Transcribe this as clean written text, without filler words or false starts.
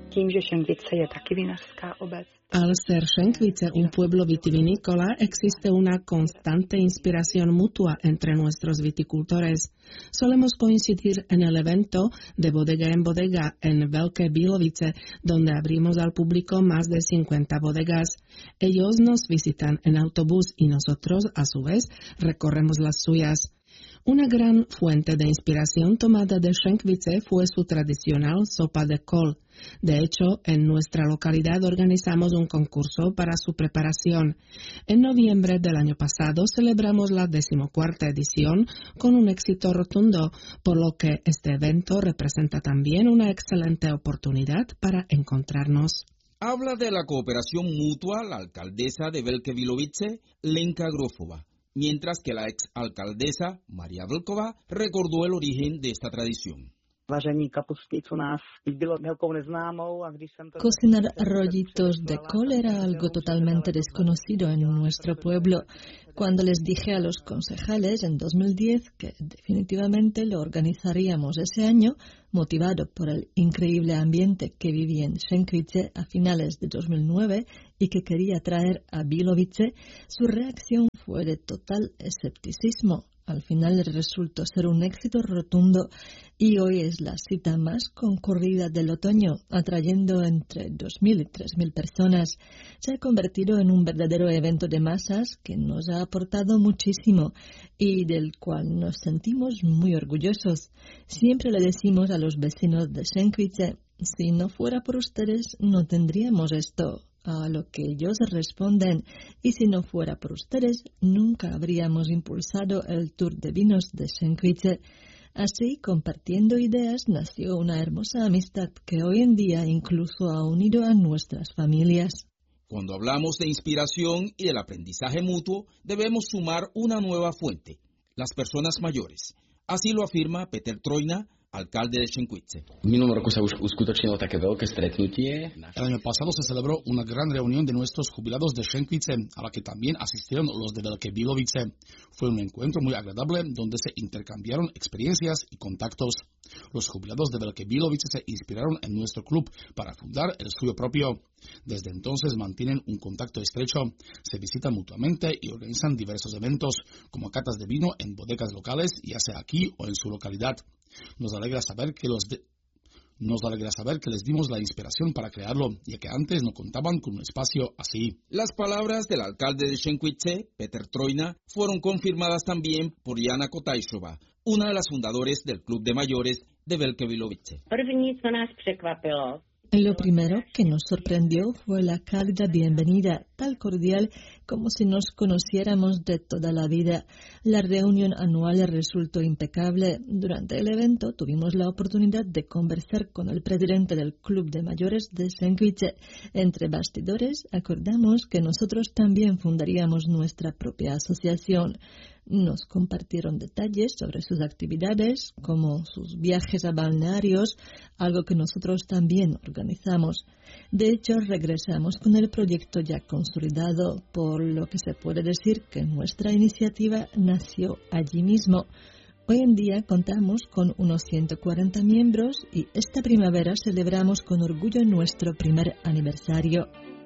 Al ser Šenkvice un pueblo vitivinícola, existe una constante inspiración mutua entre nuestros viticultores. Solemos coincidir en el evento de bodega en bodega en Veľké Bílovice, donde abrimos al público más de 50 bodegas. Ellos nos visitan en autobús y nosotros, a su vez, recorremos las suyas. Una gran fuente de inspiración tomada de Šenkvice fue su tradicional sopa de col. De hecho, en nuestra localidad organizamos un concurso para su preparación. En noviembre del año pasado celebramos la 14ª edición con un éxito rotundo, por lo que este evento representa también una excelente oportunidad para encontrarnos. Habla de la cooperación mutua la alcaldesa de Veľké Bílovice, Lenka Grofova, mientras que la exalcaldesa Maria Vlková recordó el origen de esta tradición. Cocinar rollitos de col era algo totalmente desconocido en nuestro pueblo. Cuando les dije a los concejales en 2010 que definitivamente lo organizaríamos ese año, motivado por el increíble ambiente que vivía en Šenkvice a finales de 2009 y que quería traer a Bílovice, su reacción fue de total escepticismo. Al final resultó ser un éxito rotundo y hoy es la cita más concurrida del otoño, atrayendo entre 2.000 y 3.000 personas. Se ha convertido en un verdadero evento de masas que nos ha aportado muchísimo y del cual nos sentimos muy orgullosos. Siempre le decimos a los vecinos de Šenkvice, si no fuera por ustedes no tendríamos esto. A lo que ellos responden, y si no fuera por ustedes, nunca habríamos impulsado el Tour de Vinos de Šenkvice. Así, compartiendo ideas, nació una hermosa amistad que hoy en día incluso ha unido a nuestras familias. Cuando hablamos de inspiración y del aprendizaje mutuo, debemos sumar una nueva fuente, las personas mayores. Así lo afirma Peter Trojna, alcalde de Šenkvice. El año pasado se celebró una gran reunión de nuestros jubilados de Šenkvice, a la que también asistieron los de Veľké Bílovice. Fue un encuentro muy agradable donde se intercambiaron experiencias y contactos. Los jubilados de Veľké Bílovice se inspiraron en nuestro club para fundar el suyo propio. Desde entonces mantienen un contacto estrecho, se visitan mutuamente y organizan diversos eventos, como catas de vino en bodegas locales, ya sea aquí o en su localidad. Nos alegra saber que les dimos la inspiración para crearlo, ya que antes no contaban con un espacio así. Las palabras del alcalde de Šenkvice, Peter Trojna, fueron confirmadas también por Jana Kotajšová, una de las fundadoras del Club de Mayores de Veľké Bílovice. Lo primero que nos sorprendió fue la cálida bienvenida, tan cordial como si nos conociéramos de toda la vida. La reunión anual resultó impecable. Durante el evento tuvimos la oportunidad de conversar con el presidente del Club de Mayores de Šenkvice. Entre bastidores acordamos que nosotros también fundaríamos nuestra propia asociación. Nos compartieron detalles sobre sus actividades, como sus viajes a balnearios, algo que nosotros también organizamos. De hecho, regresamos con el proyecto ya consolidado, por lo que se puede decir que nuestra iniciativa nació allí mismo. Hoy en día contamos con unos 140 miembros y esta primavera celebramos con orgullo nuestro primer aniversario.